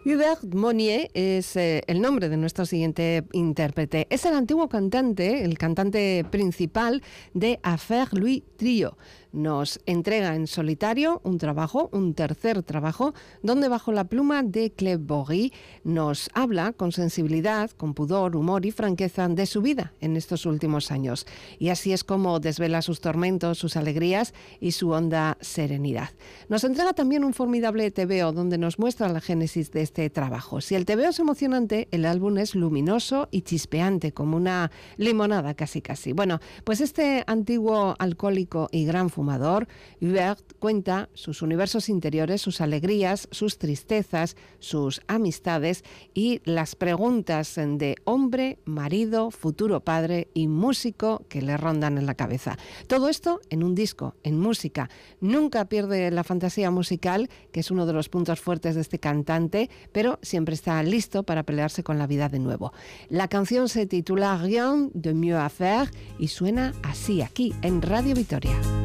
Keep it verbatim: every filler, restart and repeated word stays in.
Hubert Monnier es eh, el nombre de nuestro siguiente intérprete. Es el antiguo cantante, el cantante principal de Affaire Louis Trio. Nos entrega en solitario un trabajo, un tercer trabajo, donde bajo la pluma de Claire Bory nos habla con sensibilidad, con pudor, humor y franqueza de su vida en estos últimos años. Y así es como desvela sus tormentos, sus alegrías y su honda serenidad. Nos entrega también un formidable tebeo donde nos muestra la génesis de este trabajo. Si el tebeo es emocionante, el álbum es luminoso y chispeante, como una limonada casi casi. Bueno, pues este antiguo alcohólico y gran fumador, Hubert cuenta sus universos interiores, sus alegrías, sus tristezas, sus amistades y las preguntas de hombre, marido, futuro padre y músico que le rondan en la cabeza. Todo esto en un disco, en música. Nunca pierde la fantasía musical, que es uno de los puntos fuertes de este cantante, pero siempre está listo para pelearse con la vida de nuevo. La canción se titula Rien de mieux à faire y suena así aquí en Radio Vitoria.